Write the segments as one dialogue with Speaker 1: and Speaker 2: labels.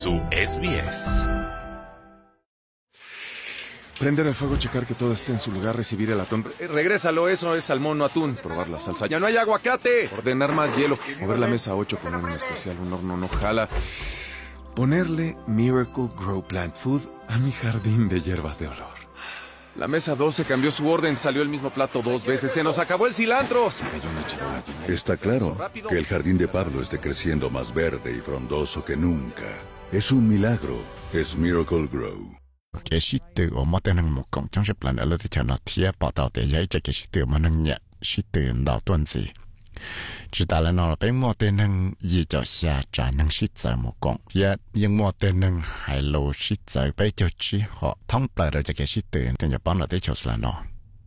Speaker 1: su SBS.
Speaker 2: Prender el fuego, checar que todo esté en su lugar, recibir el atún. Regrésalo, eso es salmón, no atún. Probar la salsa. ¡Ya no hay aguacate! Ordenar más hielo. Mover la mesa 8, poner un especial, un horno no jala. Ponerle Miracle Grow Plant Food a mi jardín de hierbas de olor. La mesa 12 cambió su orden, salió el mismo plato 2 veces. ¡Se nos acabó el cilantro! Se cayó una charola llena.
Speaker 3: Está claro que el jardín de Pablo esté creciendo más verde y frondoso que nunca. Es un milagro. Es Miracle Grow.
Speaker 4: Cái sĩ tử ở mọi tên một cộng trong xếp lần ở lớp thì cho nó thiệt bảo tạo để dạy cho cái sĩ tử mà nâng nhẹ sĩ tử đào tuần gì chỉ ta là nó bên mọi tên nâng gì cho xa trả nâng sĩ tử một cộng yết nhưng mọi tên nâng hai lô sĩ tử bây giờ chỉ họ thông lại rồi cho cái sĩ tử thì nhập bán là tới chỗ là nó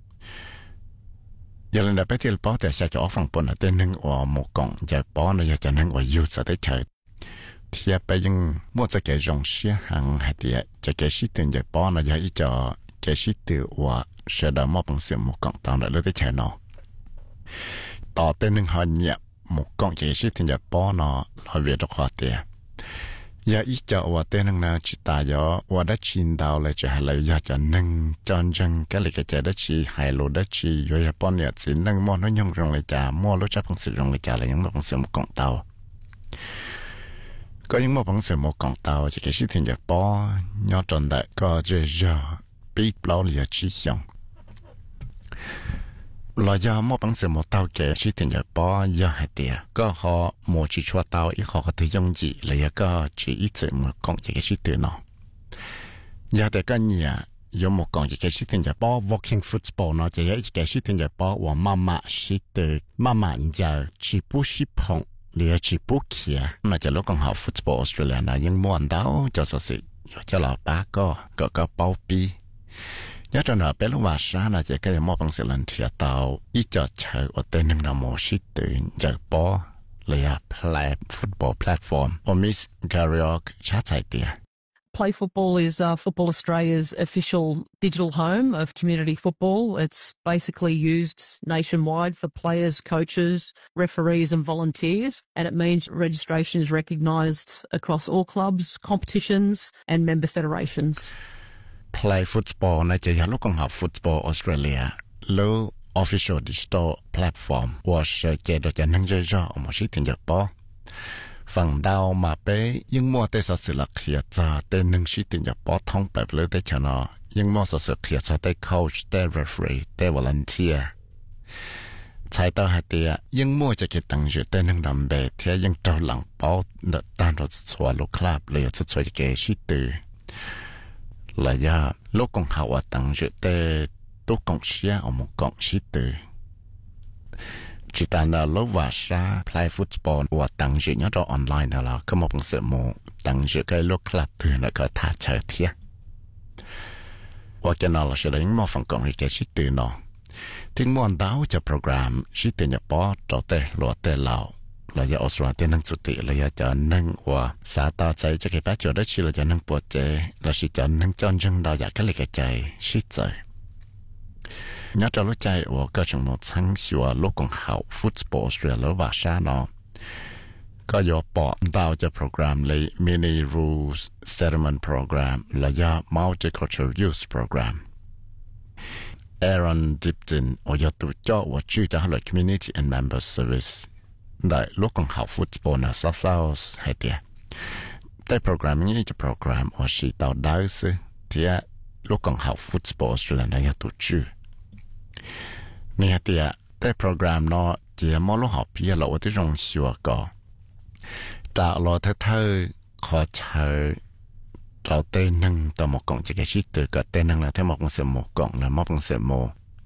Speaker 4: giờ lần đầu bây giờ bảo để xa cho phòng bọn là tên nâng ở một cộng giờ bán là cho nâng ở yêu sẽ tới chơi thì bây giờ mua cho cái dòng xe hàng hạt địa cho cái sĩ tử giờ bán là giờ ý cho cái sĩ tử và sẽ đào mót bằng sự một cộng tao đã lấy tới chơi nóต่อเต้นหนึ่งหอยเนี่ยหมูกองจะชิดถึงจะป้อเนาะเราเวียดขอเตียยาอีจะว่าเต้นหนึ่งนะจิตายอว่าได้ชินดาวเลยจะให้เราอยากจะนึ่งจอนจังก็เลยจะได้ชีให้เราได้ชีอยู่ยาป้อนเนี่ยสินึ่งม้วนน้อยยงรงเลยจ้าม้วนรู้จักพังสือรงเลยจ้าเลยยังมาพังสือหมูกองเตาก็ยังมาพังสือหมูกองเตาจะแค่ชิดถึงจะป้อยอดจนได้ก็จะจะปีเปล่าเลยชีชงเราจะมอบังเสือมอเตาแก่ชิดถึงจะป้อยาให้เตียก็เขาโมจิชัวเตาอีเขาก็ถือยงจีเลยก็จีอีเสือมือกองจะแก่ชิดถึงเนาะยาแต่ก็เนี่ยยมกองจะแก่ชิดถึงจะป้อ walking football เนาะจะแก่ชิดถึงจะป้อว่ามาชิดถึงมาจะจีบุชิพงหรือจีบุเขียน่าจะลูกของเขา football ออสเตรเลียนะยังม่วนดาวจะสิจะเราป้าก็เป้าปีnhớ cho nó bé lúc vào sáng là chỉ cái mỏ bằng sự lần thiệt tàu ít cho chơi ở tên nâng là một sĩ tử giờ bỏ là play football platform or Miss Garriok chat idea.
Speaker 5: Play Football is Football Australia's official digital home of community football. It's basically used nationwide for players, coaches, referees and volunteers, and it means registration is recognised across all clubs, competitions and member federations.
Speaker 4: Play Football 那就像ลูกของเขา Football Australia แล้ว official digital platform ว่าจะเจอจะนั่งเยอะๆไม่ใช่ถึงจะป้อฝั่งดาวมาเป้ยังมัวแต่สัตว์หลักเขียจะแต่นั่งชิถึงจะป้อท้องแบบเลยแต่ชนะยังมัวสัตว์เขียจะแต่ coach แต่ referee แต่ volunteer ใช้ต่อหาเตียยังมัวจะเก็บตังค์อยู่แต่นั่งดำเบเทียยังเจ้าหลังป้อเดินตามรถสวนลูกคลับเลยจะช่วยเกชิตือlà do lúc con học ở tầng dự tê tốt công xia ở một công sĩ tử chỉ ta là lúc vào xa play football và tầng dự nhớ cho online là có một sự một tầng dự cái lúc club từ là có thả chơi thiệt và cho nó là sẽ đến một phần công cái sĩ tử nó tiếng muốn đáo cho program sĩ tử nhập bó cho tê lúa tê lào là do Australia tên năng chủ tịch là do cho năng và xã ta chạy cho cái bác chỗ đó chỉ là cho năng bộ chế là chỉ cho năng cho dân đào giả cái lịch cái chạy shit rồi nhớ cho lúc chạy và cơ trường một sáng xưa lúc còn học football Australia và xa nó có do bỏ đào cho program lấy mini rules settlement program là do multicultural youth program Aaron Dipton và do tụi cho và chữ cho là community and member service đại lúc còn học football là sao hay tiệt, tại program như cái program ở sĩ tàu đá sư thì lúc còn học football là nó tổ chức, nè tiệt tại program nó chỉ mỗi lúc học bây giờ là ở cái trong xưa có, trả lo thơ khó chờ, trả tên nâng tao một cộng chỉ cái sĩ từ cái tên nâng là thêm một con số một cộng là một con số một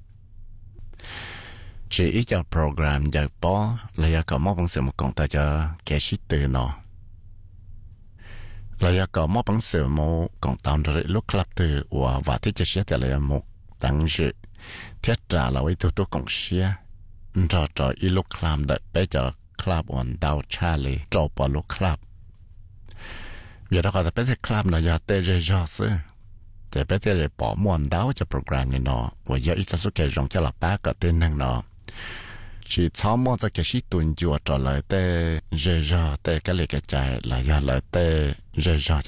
Speaker 4: chỉ ít cho program giờ bỏ là có một bằng sự một cộng ta cho cái sĩ từ nó là có một bằng sự một cộng tao rồi lúc club từ và thiết chế sẽ là một tăng dự thiết trả là với tôi cộng xe cho ít lúc club đợi bây giờ club on đào Charlie cho bỏ lúc club giờ đó có thể bây giờ club nó giờ tê rê rõ sư để bây giờ bỏ muôn đào cho program này nó và giờ ít số cái rong cho là ba cái tên năng nó chỉ sau một cái sĩ tuần chùa trở lại tê rê rõ tê cái lịch cái chạy là giờ lại tê rê rõ